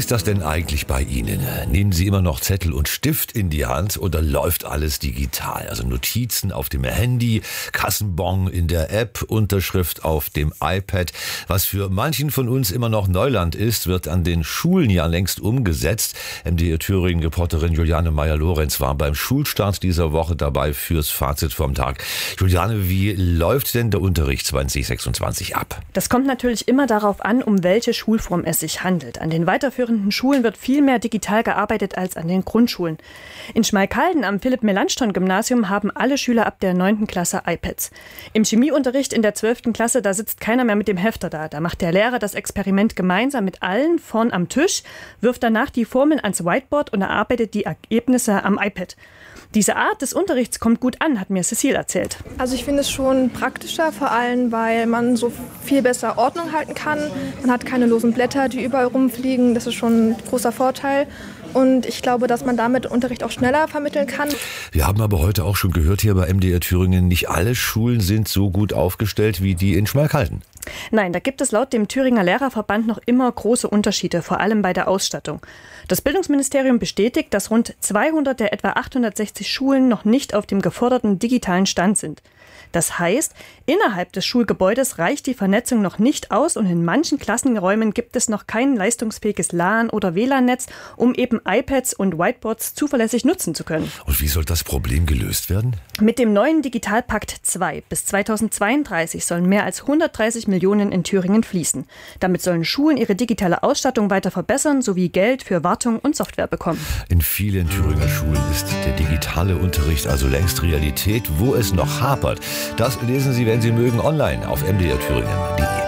ist das denn eigentlich bei Ihnen? Nehmen Sie immer noch Zettel und Stift in die Hand oder läuft alles digital? Also Notizen auf dem Handy, Kassenbon in der App, Unterschrift auf dem iPad. Was für manchen von uns immer noch Neuland ist, wird an den Schulen ja längst umgesetzt. MDR Thüringen-Reporterin Juliane Meyer-Lorenz war beim Schulstart dieser Woche dabei fürs Fazit vom Tag. Juliane, wie läuft denn der Unterricht 2026 ab? Das kommt natürlich immer darauf an, um welche Schulform es sich handelt. An den weiterführenden Schulen wird viel mehr digital gearbeitet als an den Grundschulen. In Schmalkalden am Philipp-Melanchthon-Gymnasium haben alle Schüler ab der 9. Klasse iPads. Im Chemieunterricht in der 12. Klasse, da sitzt keiner mehr mit dem Hefter da. Da macht der Lehrer das Experiment gemeinsam mit allen vorn am Tisch, wirft danach die Formeln ans Whiteboard und erarbeitet die Ergebnisse am iPad. Diese Art des Unterrichts kommt gut an, hat mir Cecile erzählt. Also ich finde es schon praktischer, vor allem weil man so viel besser Ordnung halten kann. Man hat keine losen Blätter, die überall rumfliegen. Das ist schon ein großer Vorteil. Und ich glaube, dass man damit Unterricht auch schneller vermitteln kann. Wir haben aber heute auch schon gehört hier bei MDR Thüringen, nicht alle Schulen sind so gut aufgestellt wie die in Schmalkalden. Nein, da gibt es laut dem Thüringer Lehrerverband noch immer große Unterschiede, vor allem bei der Ausstattung. Das Bildungsministerium bestätigt, dass rund 200 der etwa 860 Schulen noch nicht auf dem geforderten digitalen Stand sind. Das heißt, innerhalb des Schulgebäudes reicht die Vernetzung noch nicht aus und in manchen Klassenräumen gibt es noch kein leistungsfähiges LAN- oder WLAN-Netz, um eben iPads und Whiteboards zuverlässig nutzen zu können. Und wie soll das Problem gelöst werden? Mit dem neuen Digitalpakt 2 bis 2032 sollen mehr als 130 Millionen in Thüringen fließen. Damit sollen Schulen ihre digitale Ausstattung weiter verbessern sowie Geld für Wartung und Software bekommen. In vielen Thüringer Schulen ist der digitale Unterricht also längst Realität. Wo es noch hapert, das lesen Sie, wenn Sie mögen, online auf mdrthüringen.de.